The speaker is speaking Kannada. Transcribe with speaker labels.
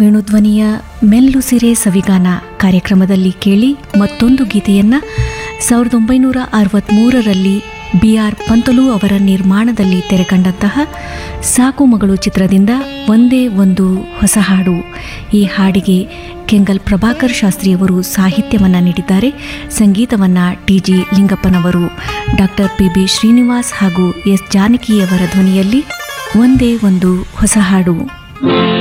Speaker 1: ವೇಣುಧ್ವನಿಯ ಮೆಲ್ಲುಸಿರೆ ಸವಿಗಾನ ಕಾರ್ಯಕ್ರಮದಲ್ಲಿ ಕೇಳಿ ಮತ್ತೊಂದು ಗೀತೆಯನ್ನು 1963ರಲ್ಲಿ BR ಪಂತಲು ಅವರ ನಿರ್ಮಾಣದಲ್ಲಿ ತೆರೆಕಂಡಂತಹ ಸಾಕು ಮಗಳು ಚಿತ್ರದಿಂದ ಒಂದೇ ಒಂದು ಹೊಸ ಹಾಡು. ಈ ಹಾಡಿಗೆ ಕೆಂಗಲ್ ಪ್ರಭಾಕರ್ ಶಾಸ್ತ್ರಿಯವರು ಸಾಹಿತ್ಯವನ್ನು ನೀಡಿದ್ದಾರೆ. ಸಂಗೀತವನ್ನು TG ಲಿಂಗಪ್ಪನವರು, ಡಾಕ್ಟರ್ PB ಶ್ರೀನಿವಾಸ್ ಹಾಗೂ S ಜಾನಕಿಯವರ ಧ್ವನಿಯಲ್ಲಿ ಒಂದೇ ಒಂದು ಹೊಸ ಹಾಡು.